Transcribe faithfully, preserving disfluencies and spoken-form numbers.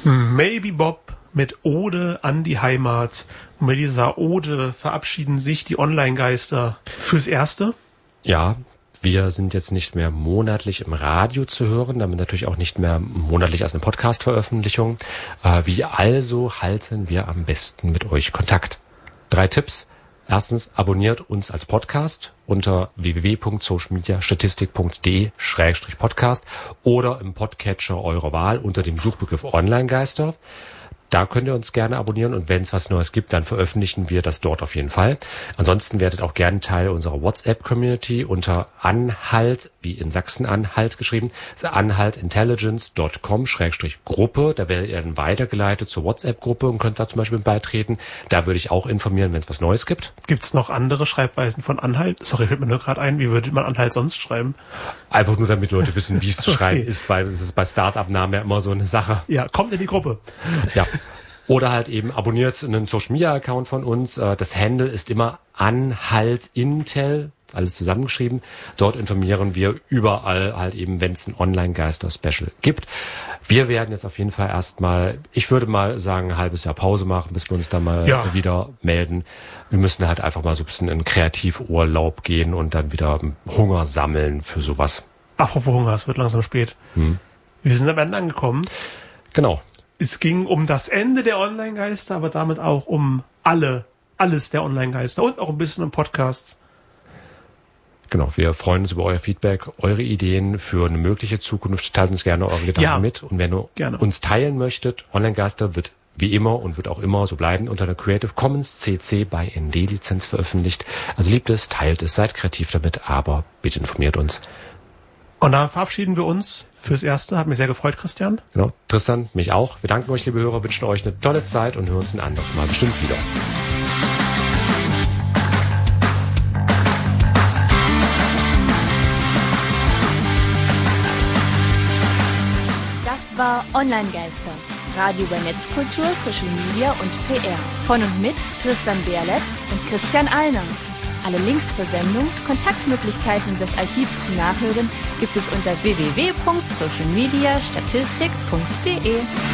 Maybe Bob mit Ode an die Heimat. Und mit dieser Ode verabschieden sich die Online-Geister fürs Erste. Ja, wir sind jetzt nicht mehr monatlich im Radio zu hören, damit natürlich auch nicht mehr monatlich als eine Podcast-Veröffentlichung. Äh, wie also halten wir am besten mit euch Kontakt? Drei Tipps. Erstens, abonniert uns als Podcast unter w w w punkt social media statistik punkt d e schrägstrich podcast oder im Podcatcher eurer Wahl unter dem Suchbegriff Online-Geister. Da könnt ihr uns gerne abonnieren und wenn es was Neues gibt, dann veröffentlichen wir das dort auf jeden Fall. Ansonsten werdet auch gerne Teil unserer WhatsApp-Community unter Anhalt, wie in Sachsen-Anhalt geschrieben, anhaltintelligence punkt com schrägstrich Gruppe. Da werdet ihr dann weitergeleitet zur WhatsApp-Gruppe und könnt da zum Beispiel beitreten. Da würde ich auch informieren, wenn es was Neues gibt. Gibt es noch andere Schreibweisen von Anhalt? Sorry, fällt mir nur gerade ein. Wie würde man Anhalt sonst schreiben? Einfach nur, damit Leute wissen, wie es zu schreiben okay. ist, weil es ist bei Start-up-Namen ja immer so eine Sache. Ja, kommt in die Gruppe. Ja. Oder halt eben abonniert einen Social-Media-Account von uns. Das Handle ist immer anhaltintel, alles zusammengeschrieben. Dort informieren wir überall halt eben, wenn es ein Online-Geister-Special gibt. Wir werden jetzt auf jeden Fall erstmal, ich würde mal sagen, ein halbes Jahr Pause machen, bis wir uns dann mal ja. wieder melden. Wir müssen halt einfach mal so ein bisschen in Kreativurlaub gehen und dann wieder Hunger sammeln für sowas. Apropos Hunger, es wird langsam spät. Hm. Wir sind am Ende angekommen. Genau. Es ging um das Ende der Online-Geister, aber damit auch um alle, alles der Online-Geister und auch ein bisschen um Podcasts. Genau, wir freuen uns über euer Feedback, eure Ideen für eine mögliche Zukunft. Teilt uns gerne eure Gedanken ja, mit. Und wenn ihr gerne. uns teilen möchtet, Online-Geister wird wie immer und wird auch immer so bleiben unter der Creative Commons C C by N D Lizenz veröffentlicht. Also liebt es, teilt es, seid kreativ damit, aber bitte informiert uns. Und da verabschieden wir uns fürs Erste. Hat mich sehr gefreut, Christian. Genau, Tristan, mich auch. Wir danken euch, liebe Hörer, wünschen euch eine tolle Zeit und hören uns ein anderes Mal bestimmt wieder. Das war Online-Geister. Radio über Netzkultur, Social Media und P R. Von und mit Tristan Berlet und Christian Allner. Alle Links zur Sendung, Kontaktmöglichkeiten und das Archiv zum Nachhören gibt es unter w w w punkt social media statistik punkt d e.